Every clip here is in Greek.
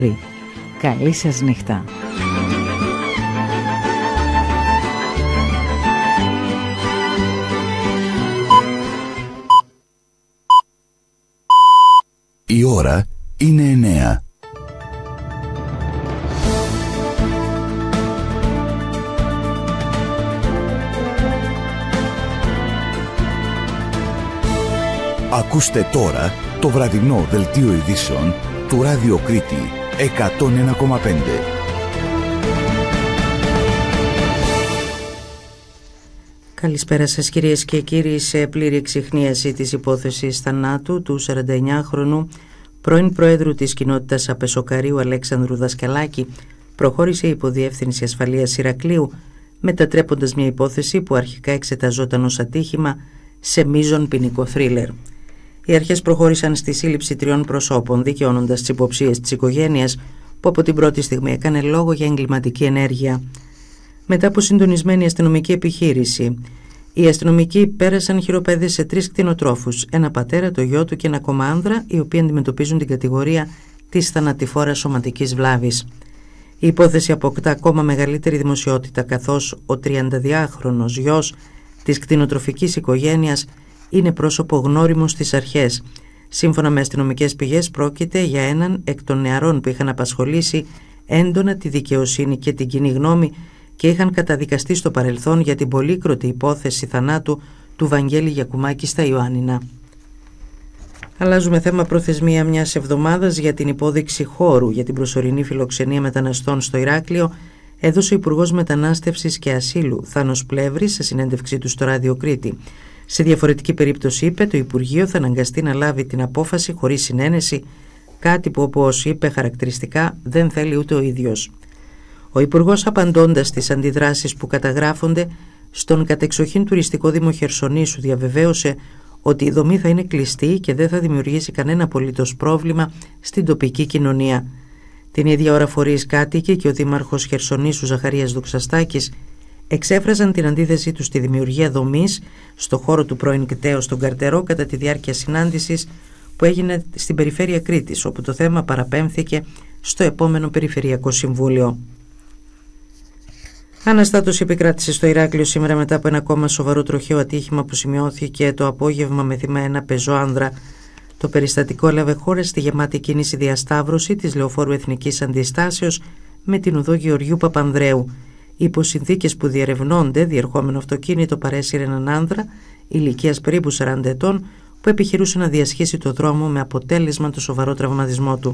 Καλή σας νύχτα. Η ώρα είναι 9. Ακούστε τώρα το βραδινό δελτίο ειδήσεων του Ράδιο Κρήτη 101,5. Καλησπέρα σας κυρίες και κύριοι. Σε πλήρη εξιχνίαση της υπόθεσης θανάτου του 49χρονου πρώην Προέδρου της Κοινότητας Απεσοκαρίου Αλέξανδρου Δασκαλάκη προχώρησε η Υποδιεύθυνση Ασφαλείας Ηρακλείου, μετατρέποντας μια υπόθεση που αρχικά εξεταζόταν ως ατύχημα σε μείζον ποινικό θρίλερ. Οι αρχές προχώρησαν στη σύλληψη 3 προσώπων, δικαιώνοντας τις υποψίες της οικογένειας που από την πρώτη στιγμή έκανε λόγο για εγκληματική ενέργεια. Μετά από συντονισμένη αστυνομική επιχείρηση, οι αστυνομικοί πέρασαν χειροπέδες σε 3 κτηνοτρόφους, ένα πατέρα, το γιο του και ένα ακόμα άνδρα, οι οποίοι αντιμετωπίζουν την κατηγορία της θανατηφόρας σωματικής βλάβης. Η υπόθεση αποκτά ακόμα μεγαλύτερη δημοσιότητα, καθώς ο 32χρονος γιος της κτηνοτροφικής οικογένειας είναι πρόσωπο γνώριμο στις αρχές. Σύμφωνα με αστυνομικές πηγές, πρόκειται για έναν εκ των νεαρών που είχαν απασχολήσει έντονα τη δικαιοσύνη και την κοινή γνώμη και είχαν καταδικαστεί στο παρελθόν για την πολύκροτη υπόθεση θανάτου του Βαγγέλη Γιακουμάκη στα Ιωάννινα. Αλλάζουμε θέμα. Προθεσμία μιας εβδομάδας για την υπόδειξη χώρου για την προσωρινή φιλοξενία μεταναστών στο Ηράκλειο έδωσε ο Υπουργός Μετανάστευσης και Ασύλου Θάνος Πλεύρης σε συνέντευξή του στο Ράδιο Κρήτη. Σε διαφορετική περίπτωση, είπε, το Υπουργείο θα αναγκαστεί να λάβει την απόφαση χωρίς συνένεση, κάτι που, όπως είπε χαρακτηριστικά, δεν θέλει ούτε ο ίδιος. Ο Υπουργός, απαντώντας στις αντιδράσεις που καταγράφονται στον κατεξοχήν τουριστικό Δήμο Χερσονήσου, διαβεβαίωσε ότι η δομή θα είναι κλειστή και δεν θα δημιουργήσει κανένα απολύτως πρόβλημα στην τοπική κοινωνία. Την ίδια ώρα, φορείς κάτοικοι και ο Δήμαρχος Χερσονήσου Ζαχαρίας Δοξαστάκης εξέφραζαν την αντίθεσή τους στη δημιουργία δομής στο χώρο του πρώην κτέου στον Καρτερό κατά τη διάρκεια συνάντησης που έγινε στην περιφέρεια Κρήτης, όπου το θέμα παραπέμφθηκε στο επόμενο Περιφερειακό Συμβούλιο. Αναστάτωση επικράτησε στο Ηράκλειο σήμερα μετά από ένα ακόμα σοβαρό τροχαίο ατύχημα που σημειώθηκε το απόγευμα με θύμα ένα πεζό άνδρα. Το περιστατικό έλαβε χώρα στη γεμάτη κίνηση διασταύρωση της Λεωφόρου Εθνικής Αντιστάσεως με την οδό Γεωργιού Παπανδρέου. Υπό συνθήκες που διερευνώνται, διερχόμενο αυτοκίνητο παρέσυρε έναν άνδρα ηλικίας περίπου 40 ετών που επιχειρούσε να διασχίσει το δρόμο με αποτέλεσμα το σοβαρό τραυματισμό του.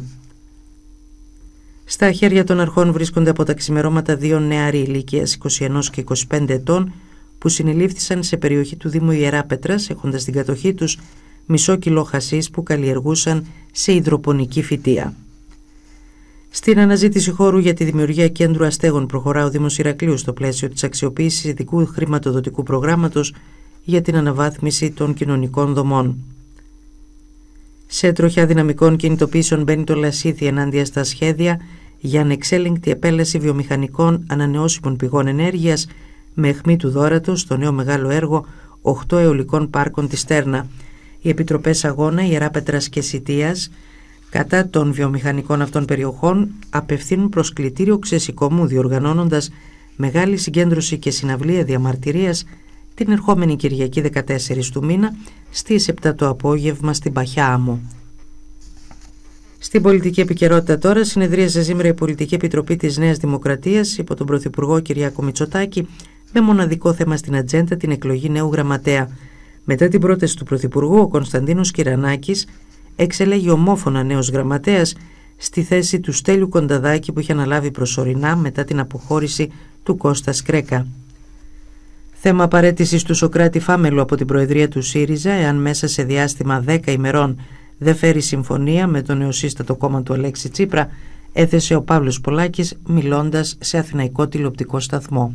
Στα χέρια των αρχών βρίσκονται από τα ξημερώματα 2 νεαροί ηλικίας 21 και 25 ετών που συνελήφθησαν σε περιοχή του Δήμου Ιεράπετρας, έχοντας στην κατοχή τους μισό κιλό χασίς που καλλιεργούσαν σε υδροπονική φυτεία. Στην αναζήτηση χώρου για τη δημιουργία κέντρου αστέγων προχωρά ο Δήμος Ηρακλείου στο πλαίσιο της αξιοποίησης ειδικού χρηματοδοτικού προγράμματος για την αναβάθμιση των κοινωνικών δομών. Σε τροχιά δυναμικών κινητοποιήσεων μπαίνει το Λασίθι ενάντια στα σχέδια για ανεξέλεγκτη επέλαση βιομηχανικών ανανεώσιμων πηγών ενέργειας με αιχμή του δώρατος στο νέο μεγάλο έργο 8 αιωλικών πάρκων της Στέρνα. Οι επιτροπές Αγώνα, Ιεράπετρας και Σιτίας κατά των βιομηχανικών αυτών περιοχών απευθύνουν προσκλητήριο ξεσηκωμού, διοργανώνοντας μεγάλη συγκέντρωση και συναυλία διαμαρτυρίας την ερχόμενη Κυριακή 14 του μήνα στις 7 το απόγευμα στην Παχιά Άμμο. Στην πολιτική επικαιρότητα τώρα, συνεδρίασε σήμερα η Πολιτική Επιτροπή της Νέας Δημοκρατίας υπό τον Πρωθυπουργό Κυριάκο Μητσοτάκη με μοναδικό θέμα στην ατζέντα την εκλογή νέου γραμματέα. Μετά την πρόταση του Πρωθυπουργού, ο Κωνσταντίνος Κυρανάκης εξελέγει ομόφωνα νέος γραμματέας στη θέση του Στέλιου Κονταδάκη που είχε αναλάβει προσωρινά μετά την αποχώρηση του Κώστα Σκρέκα. Θέμα απαραίτησης του Σωκράτη Φάμελου από την Προεδρία του ΣΥΡΙΖΑ, εάν μέσα σε διάστημα 10 ημερών δεν φέρει συμφωνία με το νεοσύστατο κόμμα του Αλέξη Τσίπρα, έθεσε ο Παύλος Πολάκης μιλώντας σε αθηναϊκό τηλεοπτικό σταθμό.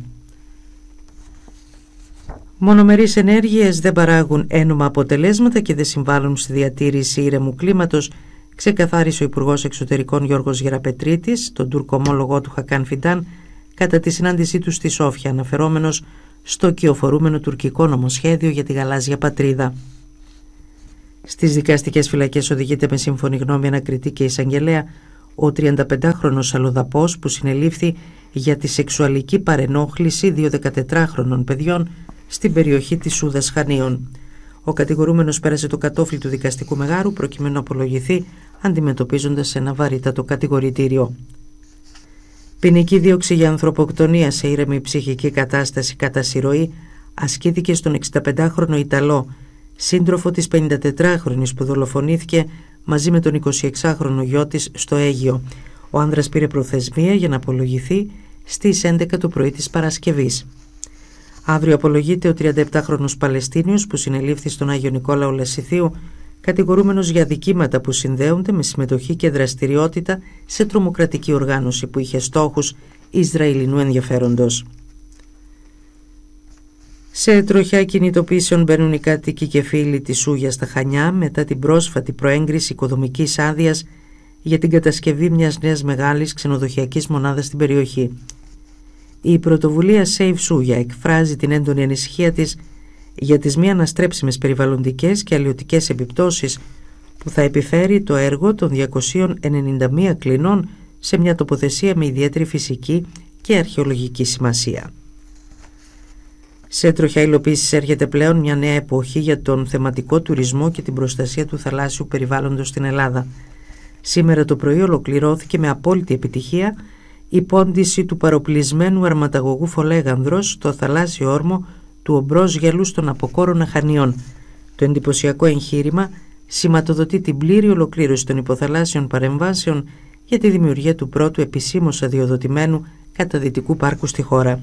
Μονομερείς ενέργειες δεν παράγουν ένομα αποτελέσματα και δεν συμβάλλουν στη διατήρηση ήρεμου κλίματος, ξεκαθάρισε ο Υπουργός Εξωτερικών Γιώργος Γεραπετρίτης, τον Τούρκο ομόλογό του Χακάν Φιντάν, κατά τη συνάντησή του στη Σόφια, αναφερόμενος στο κυοφορούμενο τουρκικό νομοσχέδιο για τη γαλάζια πατρίδα. Στις δικαστικές φυλακές οδηγείται με σύμφωνη γνώμη ανακριτή και εισαγγελέα ο 35χρονος αλλοδαπός που συνελήφθη για τη σεξουαλική παρενόχληση 2 14χρονων παιδιών στην περιοχή της Σούδας Χανίων. Ο κατηγορούμενος πέρασε το κατόφλι του δικαστικού μεγάρου προκειμένου να απολογηθεί, αντιμετωπίζοντας ένα βαρύτατο κατηγορητήριο. Ποινική δίωξη για ανθρωποκτονία σε ήρεμη ψυχική κατάσταση κατά συρροή ασκήθηκε στον 65χρονο Ιταλό, σύντροφο της 54χρονης που δολοφονήθηκε μαζί με τον 26χρονο γιο της στο Αίγυο. Ο άνδρας πήρε προθεσμία για να απολογηθεί στις 11 το πρωί της Παρασκευής. Αύριο απολογείται ο 37χρονος Παλαιστίνιος που συνελήφθη στον Άγιο Νικόλαο Λασιθίου, κατηγορούμενος για δικήματα που συνδέονται με συμμετοχή και δραστηριότητα σε τρομοκρατική οργάνωση που είχε στόχους Ισραηλινού ενδιαφέροντος. Σε τροχιά κινητοποιήσεων μπαίνουν οι κάτοικοι και φίλοι της Σούγια στα Χανιά μετά την πρόσφατη προέγκριση οικοδομικής άδειας για την κατασκευή μιας νέας μεγάλης ξενοδοχειακής μονάδας στην περιοχή. Η πρωτοβουλία Save Σούγια εκφράζει την έντονη ανησυχία της για τις μη αναστρέψιμες περιβαλλοντικές και αλλιωτικές επιπτώσεις που θα επιφέρει το έργο των 291 κλινών σε μια τοποθεσία με ιδιαίτερη φυσική και αρχαιολογική σημασία. Σε τροχιά υλοποίησης έρχεται πλέον μια νέα εποχή για τον θεματικό τουρισμό και την προστασία του θαλάσσιου περιβάλλοντος στην Ελλάδα. Σήμερα το πρωί ολοκληρώθηκε με απόλυτη επιτυχία η πόντιση του παροπλισμένου αρματαγωγού Φολέγανδρος στο θαλάσσιο όρμο του Ομπρός Γελούς των Αποκόρων Χανίων. Το εντυπωσιακό εγχείρημα σηματοδοτεί την πλήρη ολοκλήρωση των υποθαλάσσιων παρεμβάσεων για τη δημιουργία του πρώτου επισήμως αδειοδοτημένου καταδυτικού πάρκου στη χώρα.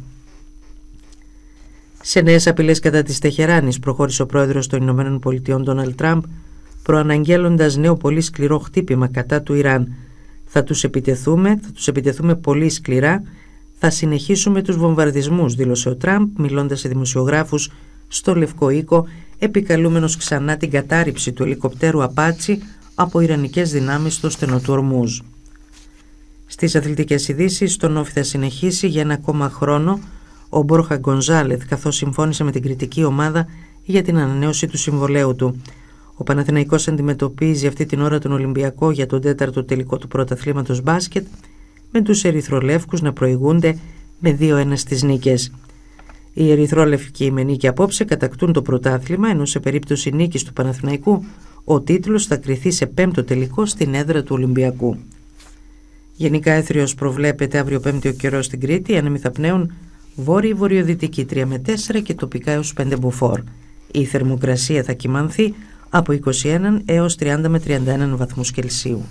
Σε νέες απειλές κατά της Τεχεράνης προχώρησε ο πρόεδρος των Ηνωμένων Πολιτειών Ντόναλντ Τραμπ, προαναγγέλλοντας νέο πολύ σκληρό χτύπημα κατά του Ιράν. Θα τους επιτεθούμε πολύ σκληρά, θα συνεχίσουμε τους βομβαρδισμούς, δήλωσε ο Τραμπ μιλώντας σε δημοσιογράφους στο Λευκό Οίκο, επικαλούμενος ξανά την κατάρριψη του ελικοπτέρου Απάτσι από ιρανικές δυνάμεις στο στενό του Ορμούζ. Στις αθλητικές ειδήσεις, το Όφι θα συνεχίσει για ένα ακόμα χρόνο ο Μπόρχα Γκονζάλεθ, καθώς συμφώνησε με την κριτική ομάδα για την ανανέωση του συμβολαίου του. Ο Παναθηναϊκός αντιμετωπίζει αυτή την ώρα τον Ολυμπιακό για τον 4ο τελικό του πρωταθλήματος μπάσκετ, με τους ερυθρολεύκους να προηγούνται με 2-1 στις νίκες. Οι ερυθρόλευκοι με νίκη απόψε κατακτούν το πρωτάθλημα, ενώ σε περίπτωση νίκης του Παναθηναϊκού ο τίτλος θα κριθεί σε 5ο τελικό στην έδρα του Ολυμπιακού. Γενικά έθριος προβλέπεται αύριο Πέμπτη ο καιρός στην Κρήτη, άνεμοι θα πνέουν βόρειο-βορειοδυτική 3 με 4 και τοπικά έως 5 μποφόρ. Η θερμοκρασία θα κυμανθεί από 21 έως 30 με 31 βαθμούς Κελσίου.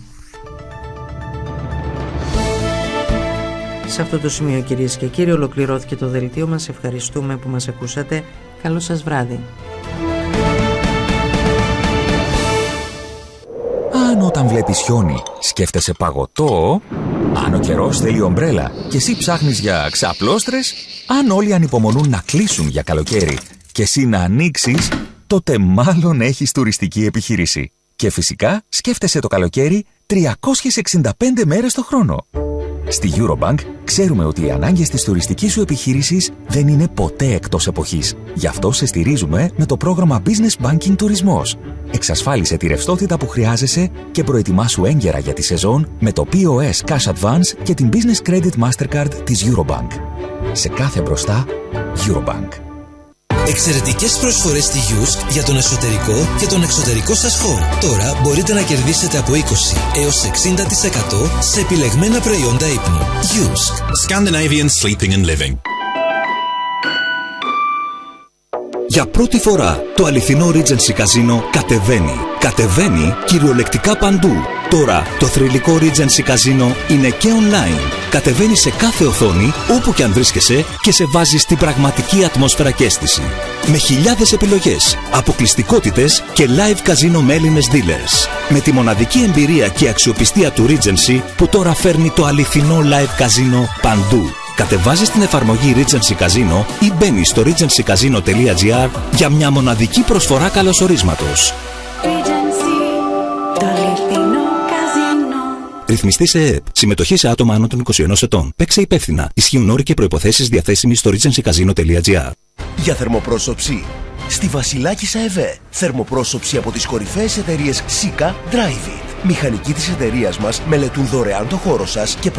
Σε αυτό το σημείο, κυρίες και κύριοι, ολοκληρώθηκε το δελτίο μας. Ευχαριστούμε που μας ακούσατε. Καλό σας βράδυ. Αν όταν βλέπεις χιόνι σκέφτεσαι παγωτό, αν ο καιρός θέλει ομπρέλα και εσύ ψάχνεις για ξαπλώστρες, αν όλοι ανυπομονούν να κλείσουν για καλοκαίρι και εσύ να ανοίξεις, τότε μάλλον έχεις τουριστική επιχείρηση. Και φυσικά σκέφτεσαι το καλοκαίρι 365 μέρες το χρόνο. Στη Eurobank ξέρουμε ότι οι ανάγκες της τουριστικής σου επιχείρησης δεν είναι ποτέ εκτός εποχής. Γι' αυτό σε στηρίζουμε με το πρόγραμμα Business Banking Τουρισμός. Εξασφάλισε τη ρευστότητα που χρειάζεσαι και προετοιμάσου έγκαιρα για τη σεζόν με το POS Cash Advance και την Business Credit Mastercard της Eurobank. Σε κάθε μπροστά, Eurobank. Εξαιρετικές προσφορές στη Yusk για τον εσωτερικό και τον εξωτερικό σας χώρο. Τώρα μπορείτε να κερδίσετε από 20 έως 60% σε επιλεγμένα προϊόντα ύπνου. Yusk. Scandinavian Sleeping and Living. Για πρώτη φορά το αληθινό Regency Casino κατεβαίνει. Κατεβαίνει κυριολεκτικά παντού. Τώρα το θρυλικό Regency Casino είναι και online. Κατεβαίνει σε κάθε οθόνη όπου και αν βρίσκεσαι και σε βάζει στην πραγματική ατμόσφαιρα και αίσθηση. Με χιλιάδες επιλογές, αποκλειστικότητες και live casino με Έλληνες dealers. Με τη μοναδική εμπειρία και αξιοπιστία του Regency που τώρα φέρνει το αληθινό live casino παντού. Κατεβάζεις την εφαρμογή Regency Casino ή μπαίνεις στο regencycasino.gr για μια μοναδική προσφορά καλωσορίσματος. Ρυθμιστή σε ΕΕΠ. Συμμετοχή σε άτομα άνω των 21 ετών. Παίξε υπεύθυνα. Ισχύουν όροι και προϋποθέσεις διαθέσιμοι στο regencycasino.gr. Για θερμοπρόσωψη. Στη Βασιλάκισσα ΕΒΕ. Θερμοπρόσωψη από τις κορυφαίες εταιρείες Sika, Drive It. Μηχανικοί της εταιρείας μας μελετούν δωρεάν το χώρο σας και